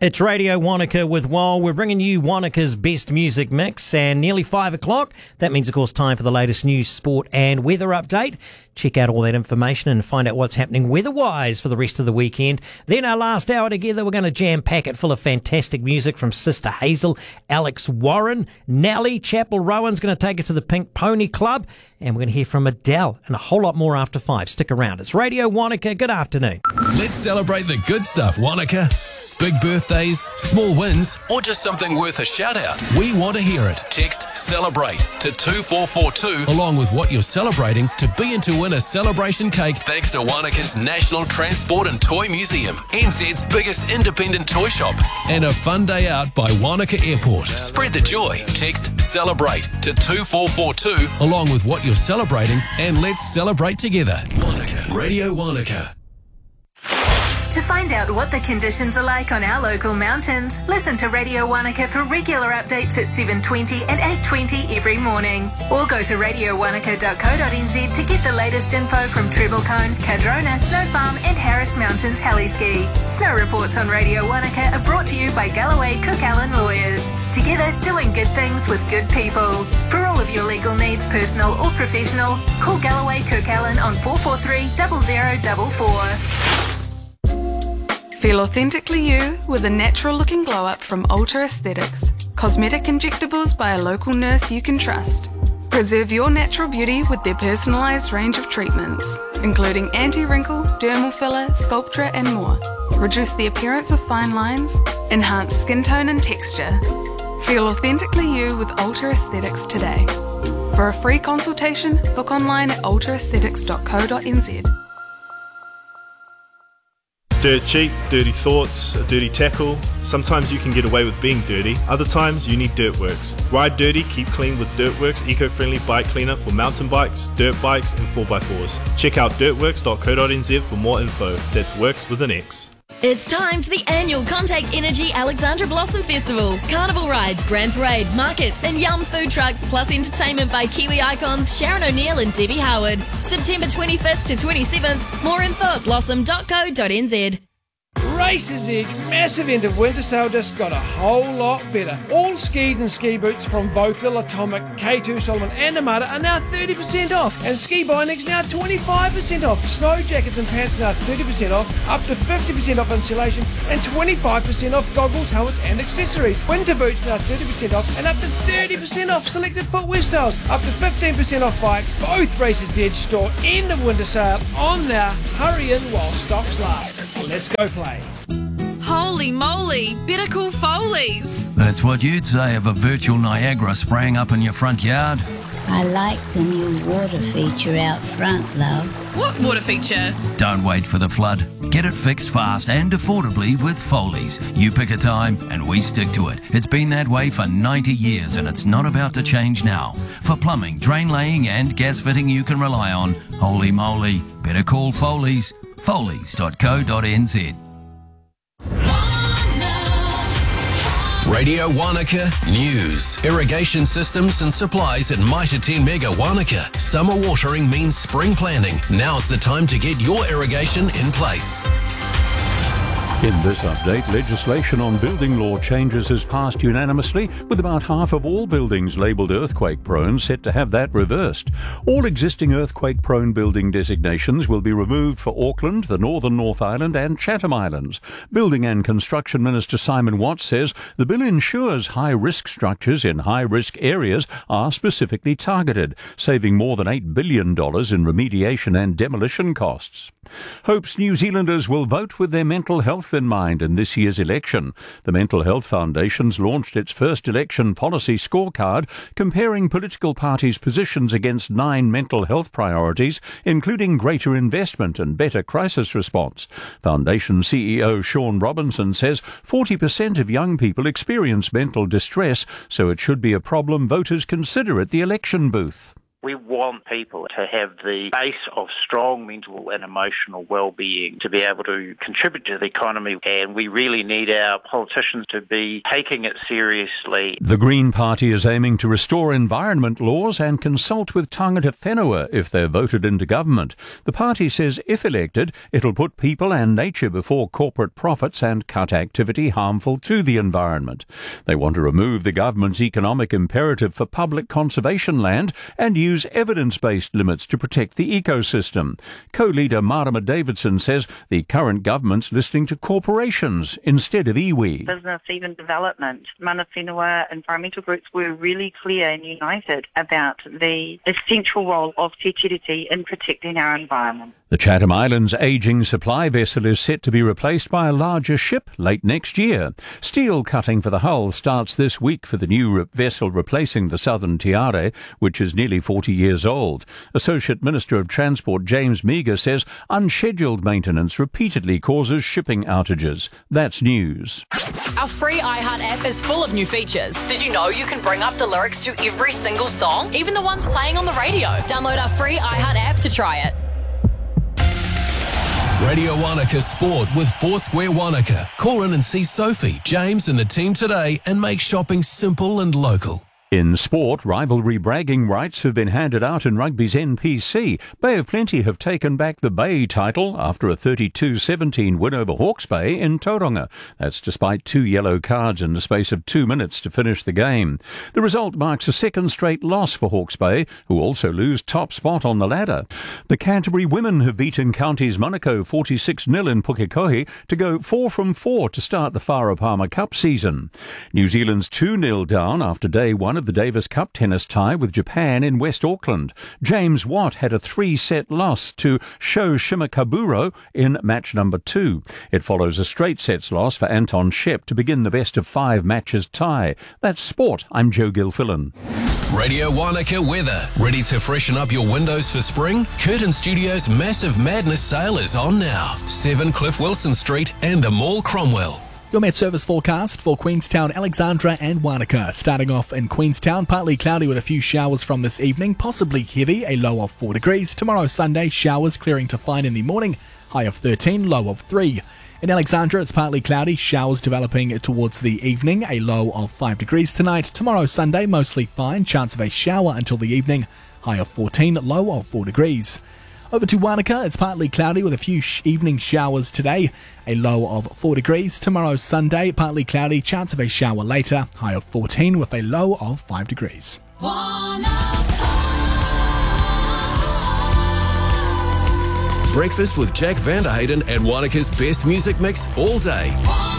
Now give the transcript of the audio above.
It's Radio Wanaka with Wal. We're bringing you Wanaka's best music mix, and nearly 5 o'clock. That means, of course, time for the latest news, sport and weather update. Check out all that information and find out what's happening weather-wise for the rest of the weekend. Then our last hour together, we're going to jam-pack it full of fantastic music from Sister Hazel, Alex Warren, Nelly, Chapel Rowan's going to take us to the Pink Pony Club, and we're going to hear from Adele and a whole lot more after 5. Stick around. It's Radio Wanaka. Good afternoon. Let's celebrate the good stuff, Wanaka. Big birthdays, small wins, or just something worth a shout out. We want to hear it. Text CELEBRATE to 2442 along with what you're celebrating to be in to win a celebration cake thanks to Wanaka's National Transport and Toy Museum, NZ's biggest independent toy shop, and a fun day out by Wanaka Airport. Spread the joy. Text CELEBRATE to 2442 along with what you're celebrating, and let's celebrate together. Wanaka. Radio Wanaka. To find out what the conditions are like on our local mountains, listen to Radio Wanaka for regular updates at 7:20 and 8:20 every morning. Or go to radiowanaka.co.nz to get the latest info from Treblecone, Cadrona, Snow Farm and Harris Mountains Heliski. Snow reports on Radio Wanaka are brought to you by Galloway Cook Allen Lawyers. Together, doing good things with good people. For all of your legal needs, personal or professional, call Galloway Cook Allen on 443 0044. Feel authentically you with a natural-looking glow-up from Ultra Aesthetics. Cosmetic injectables by a local nurse you can trust. Preserve your natural beauty with their personalised range of treatments, including anti-wrinkle, dermal filler, Sculptra and more. Reduce the appearance of fine lines, enhance skin tone and texture. Feel authentically you with Ultra Aesthetics today. For a free consultation, book online at ultraaesthetics.co.nz. Dirt cheap, dirty thoughts, a dirty tackle. Sometimes you can get away with being dirty, other times you need Dirtworks. Ride dirty, keep clean with Dirtworks eco-friendly bike cleaner for mountain bikes, dirt bikes and 4x4s. Check out dirtworks.co.nz for more info. That's works with an X. It's time for the annual Contact Energy Alexandra Blossom Festival. Carnival rides, grand parade, markets and yum food trucks, plus entertainment by Kiwi icons Sharon O'Neill and Debbie Howard. September 25th to 27th. More info at blossom.co.nz. Races Edge massive end of winter sale just got a whole lot better. All skis and ski boots from Vocal, Atomic, K2 Solomon and Amada are now 30% off, and ski bindings now 25% off. Snow jackets and pants now 30% off, up to 50% off insulation and 25% off goggles, helmets and accessories. Winter boots now 30% off and up to 30% off selected footwear styles, up to 15% off bikes. Both Races Edge store end of winter sale on now. Hurry in while stocks last. Let's go play. Holy moly, better call Foley's. That's what you'd say of a virtual Niagara spraying up in your front yard. I like the new water feature out front, love. What water feature? Don't wait for the flood. Get it fixed fast and affordably with Foley's. You pick a time and we stick to it. It's been that way for 90 years and it's not about to change now. For plumbing, drain laying and gas fitting you can rely on, holy moly, better call Foley's. Foley's.co.nz. Radio Wanaka News. Irrigation systems and supplies at Mitre 10 Mega Wanaka. Summer watering means spring planting. Now's the time to get your irrigation in place. In this update, legislation on building law changes has passed unanimously, with about half of all buildings labelled earthquake-prone set to have that reversed. All existing earthquake-prone building designations will be removed for Auckland, the Northern North Island and Chatham Islands. Building and Construction Minister Simon Watts says the bill ensures high-risk structures in high-risk areas are specifically targeted, saving more than $8 billion in remediation and demolition costs. Hopes New Zealanders will vote with their mental health in mind in this year's election. The Mental Health Foundation's launched its first election policy scorecard, comparing political parties' positions against 9 mental health priorities, including greater investment and better crisis response. Foundation CEO Sean Robinson says 40% of young people experience mental distress, so it should be a problem voters consider at the election booth. We want people to have the base of strong mental and emotional well-being to be able to contribute to the economy, and we really need our politicians to be taking it seriously. The Green Party is aiming to restore environment laws and consult with tangata whenua if they're voted into government. The party says if elected, it'll put people and nature before corporate profits and cut activity harmful to the environment. They want to remove the government's economic imperative for public conservation land and use evidence-based limits to protect the ecosystem. Co-leader Marama Davidson says the current government's listening to corporations instead of iwi. Business, even development, mana whenua, environmental groups were really clear and united about the essential role of Te Tiriti in protecting our environment. The Chatham Islands' ageing supply vessel is set to be replaced by a larger ship late next year. Steel cutting for the hull starts this week for the new vessel replacing the Southern Tiare, which is nearly 40 years old. Associate Minister of Transport James Meagher says unscheduled maintenance repeatedly causes shipping outages. That's news. Our free iHeart app is full of new features. Did you know you can bring up the lyrics to every single song, even the ones playing on the radio? Download our free iHeart app to try it. Radio Wanaka Sport with Foursquare Wanaka. Call in and see Sophie, James and the team today and make shopping simple and local. In sport, rivalry bragging rights have been handed out in rugby's NPC. Bay of Plenty have taken back the Bay title after a 32-17 win over Hawke's Bay in Tauranga. That's despite 2 yellow cards in the space of 2 minutes to finish the game. The result marks a second straight loss for Hawke's Bay, who also lose top spot on the ladder. The Canterbury women have beaten Counties Monaco 46-0 in Pukekohe to go 4 from 4 to start the Farah Palmer Cup season. New Zealand's 2-0 down after day one of the Davis Cup tennis tie with Japan in West Auckland. James Watt had a 3-set loss to Sho Shimokaburo in match number 2. It follows a straight sets loss for Anton Shep to begin the best of 5 matches tie. That's sport. I'm Joe Gilfillan. Radio Wanaka weather. Ready to freshen up your windows for spring? Curtin Studios' Massive Madness sale is on now. 7 Cliff Wilson Street and a Mall Cromwell. Your Met Service forecast for Queenstown, Alexandra and Wanaka. Starting off in Queenstown, partly cloudy with a few showers from this evening, possibly heavy, a low of 4 degrees. Tomorrow Sunday, showers clearing to fine in the morning, high of 13, low of 3. In Alexandra, it's partly cloudy, showers developing towards the evening, a low of 5 degrees tonight. Tomorrow Sunday, mostly fine, chance of a shower until the evening, high of 14, low of 4 degrees. Over to Wanaka, it's partly cloudy with a few evening showers today, a low of 4 degrees. Tomorrow Sunday, partly cloudy, chance of a shower later, high of 14 with a low of 5 degrees. Breakfast with Jack Vanderhayden and Wanaka's best music mix all day.